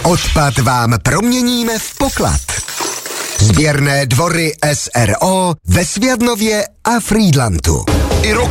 Odpad vám proměníme v poklad. Sběrné dvory SRO ve Sviadnově a Frýdlantu. I rok